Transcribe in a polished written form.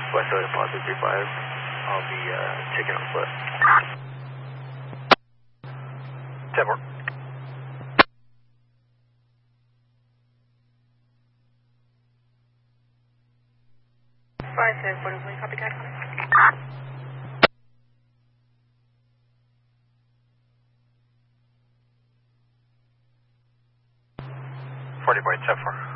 West Soda Plaza 35. I'll be checking on foot. 10-4. What is the copy, tax? 40.74.